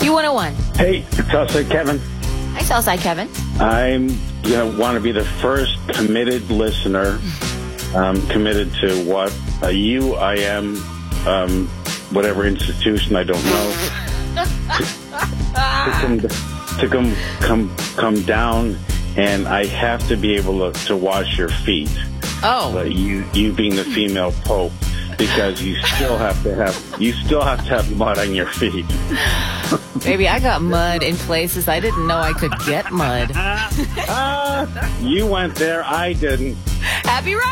Q101. Hey, Southside Kevin. Hi, Southside Kevin. I'm going to want to be the first committed listener, committed to what a UIM, whatever institution, I don't know, to come down, and I have to be able to wash your feet. Oh. You being the female pope, because you still have to have mud on your feet. Baby, I got mud in places I didn't know I could get mud. You went there, I didn't. Happy ride!